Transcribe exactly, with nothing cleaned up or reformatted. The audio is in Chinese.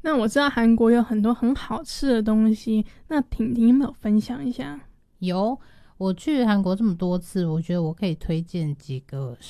那我知道韩国有很多很好吃的东西，那婷婷有没有分享一下？ 有，我去韩国这么多次，我觉得我可以推荐几个